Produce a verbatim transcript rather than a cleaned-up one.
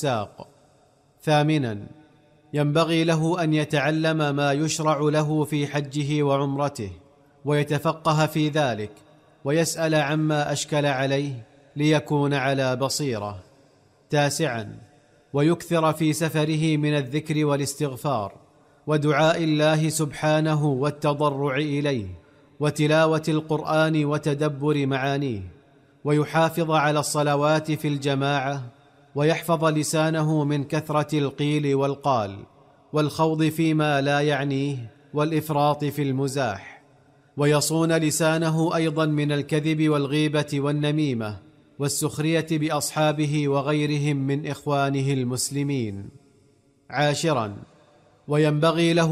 والساق. ثامنا، ينبغي له أن يتعلم ما يشرع له في حجه وعمرته ويتفقه في ذلك ويسأل عما أشكل عليه ليكون على بصيرة. تاسعا، ويكثر في سفره من الذكر والاستغفار ودعاء الله سبحانه والتضرع إليه وتلاوة القرآن وتدبر معانيه، ويحافظ على الصلوات في الجماعة، ويحفظ لسانه من كثرة القيل والقال والخوض فيما لا يعنيه والإفراط في المزاح، ويصون لسانه أيضا من الكذب والغيبة والنميمة والسخرية بأصحابه وغيرهم من إخوانه المسلمين. عاشرا، وينبغي له